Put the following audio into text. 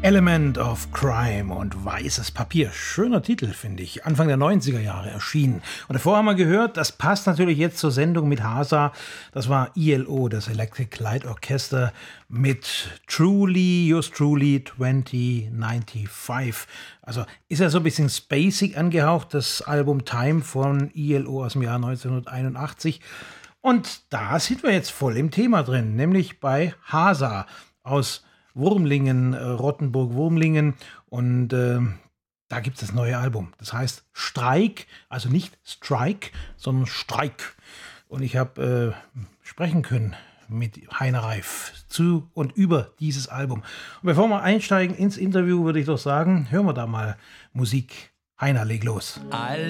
Element of Crime und weißes Papier. Schöner Titel, finde ich. Anfang der 90er Jahre erschienen. Und davor haben wir gehört, das passt natürlich jetzt zur Sendung mit Hasa. Das war ILO, das Electric Light Orchestra mit Truly, Yours Truly 2095. Also ist ja so ein bisschen spacig angehaucht, das Album Time von ILO aus dem Jahr 1981. Und da sind wir jetzt voll im Thema drin, nämlich bei Hasa aus Wurmlingen, Rottenburg-Wurmlingen. Und da gibt es das neue Album. Das heißt Streik, also nicht Strike, sondern Streik. Und ich habe sprechen können mit Heiner Reif zu und über dieses Album. Und bevor wir einsteigen ins Interview, würde ich doch sagen, hören wir da mal Musik. Heiner, leg los.